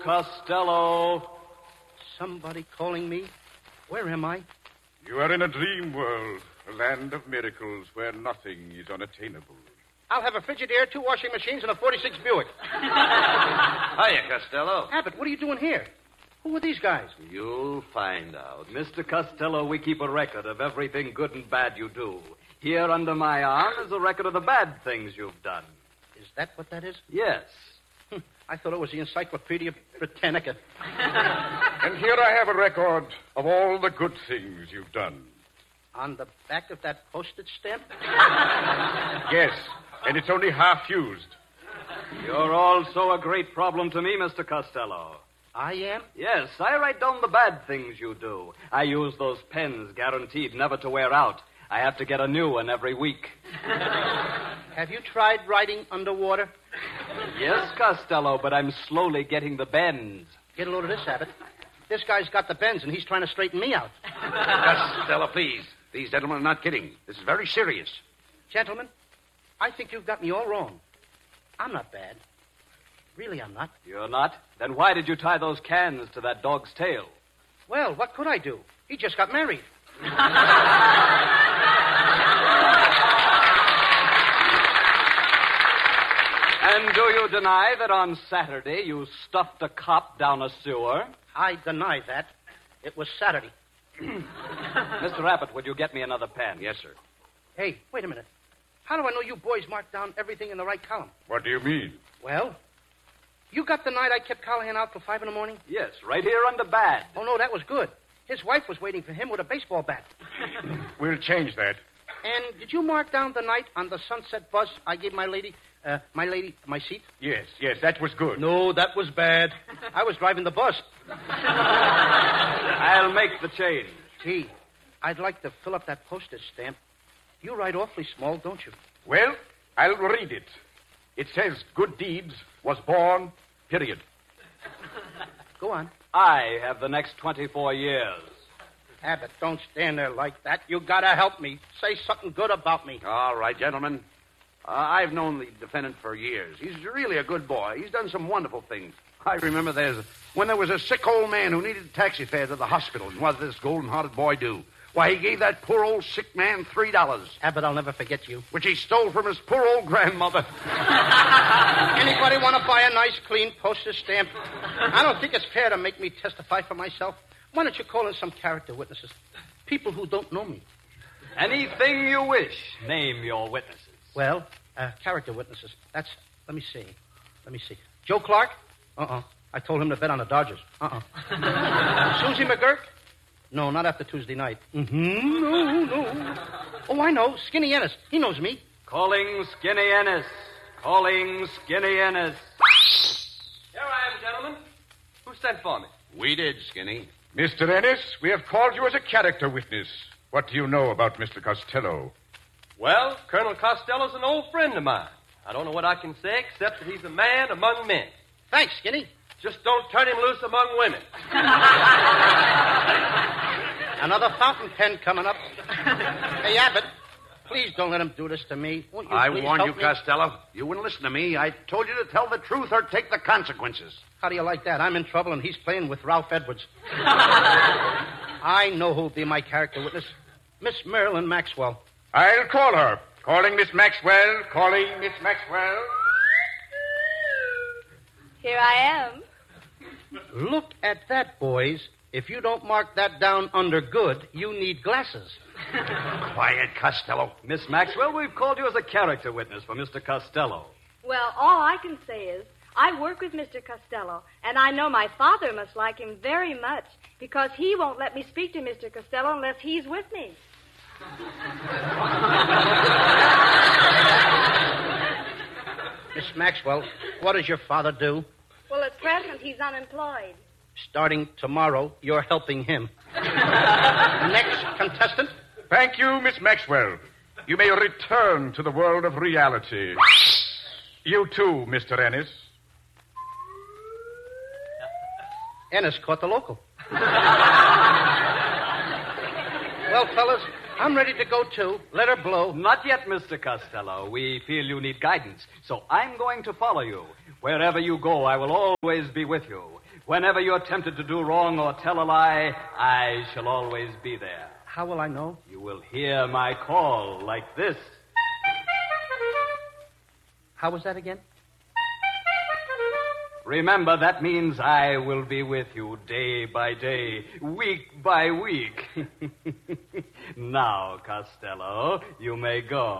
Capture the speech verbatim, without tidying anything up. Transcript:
Costello. Somebody calling me? Where am I? You are in a dream world, a land of miracles where nothing is unattainable. I'll have a Frigidaire, two washing machines, and a forty-six Buick. Hiya, Costello. Abbott, what are you doing here? Who are these guys? You'll find out. Mister Costello, we keep a record of everything good and bad you do. Here under my arm is a record of the bad things you've done. Is that what that is? Yes. I thought it was the Encyclopedia Britannica. And here I have a record of all the good things you've done. On the back of that postage stamp? Yes, and it's only half used. You're also a great problem to me, Mister Costello. I am? Yes, I write down the bad things you do. I use those pens guaranteed never to wear out. I have to get a new one every week. Have you tried writing underwater? Yes, Costello, but I'm slowly getting the bends. Get a load of this, Abbott. This guy's got the bends, and he's trying to straighten me out. Costello, please. These gentlemen are not kidding. This is very serious. Gentlemen, I think you've got me all wrong. I'm not bad. Really, I'm not. You're not? Then why did you tie those cans to that dog's tail? Well, what could I do? He just got married. And do you deny that on Saturday you stuffed a cop down a sewer? I deny that. It was Saturday. Mister Abbott, would you get me another pen? Yes, sir. Hey, wait a minute. How do I know you boys marked down everything in the right column? What do you mean? Well, you got the night I kept Callahan out till five in the morning? Yes, right here under bad. Oh, no, that was good. His wife was waiting for him with a baseball bat. We'll change that. And did you mark down the night on the Sunset bus I gave my lady, uh, my lady, my seat? Yes, yes, that was good. No, that was bad. I was driving the bus. I'll make the change. Gee, I'd like to fill up that postage stamp. You write awfully small, don't you? Well, I'll read it. It says good deeds was born, period. Go on. I have the next twenty-four years. Abbott, don't stand there like that. You gotta help me. Say something good about me. All right, gentlemen. Uh, I've known the defendant for years. He's really a good boy. He's done some wonderful things. I remember there's when there was a sick old man who needed a taxi fare to the hospital. And what did this golden-hearted boy do? Why, he gave that poor old sick man three dollars. Abbott, I'll never forget you. Which he stole from his poor old grandmother. Anybody want to buy a nice, clean postage stamp? I don't think it's fair to make me testify for myself. Why don't you call in some character witnesses? People who don't know me. Anything you wish. Name your witnesses. Well, uh, character witnesses. That's, let me see. Let me see. Joe Clark? Uh-uh. I told him to bet on the Dodgers. Uh-uh. Susie McGurk? No, not after Tuesday night. Mm-hmm. No, no. Oh, I know. Skinny Ennis. He knows me. Calling Skinny Ennis. Calling Skinny Ennis. Here I am, gentlemen. Who sent for me? We did, Skinny. Mister Ennis, we have called you as a character witness. What do you know about Mister Costello? Well, Colonel Costello's an old friend of mine. I don't know what I can say except that he's a man among men. Thanks, Skinny. Just don't turn him loose among women. Another fountain pen coming up. Hey, Abbott, please don't let him do this to me. Won't you I please warned you, help me? Costello. You wouldn't listen to me. I told you to tell the truth or take the consequences. How do you like that? I'm in trouble, and he's playing with Ralph Edwards. I know who'll be my character witness. Miss Marilyn Maxwell. I'll call her. Calling Miss Maxwell. Calling Miss Maxwell. Here I am. Look at that, boys. If you don't mark that down under good, you need glasses. Quiet, Costello. Miss Maxwell, we've called you as a character witness for Mister Costello. Well, all I can say is I work with Mister Costello, and I know my father must like him very much because he won't let me speak to Mister Costello unless he's with me. Miss Maxwell, what does your father do? Well, at present, he's unemployed. Starting tomorrow, you're helping him. Next contestant. Thank you, Miss Maxwell. You may return to the world of reality. You too, Mister Ennis. Ennis caught the local. Well, fellas, I'm ready to go, too. Let her blow. Not yet, Mister Costello. We feel you need guidance, so I'm going to follow you. Wherever you go, I will always be with you. Whenever you're tempted to do wrong or tell a lie, I shall always be there. How will I know? You will hear my call like this. How was that again? Remember, that means I will be with you day by day, week by week. Now, Costello, you may go.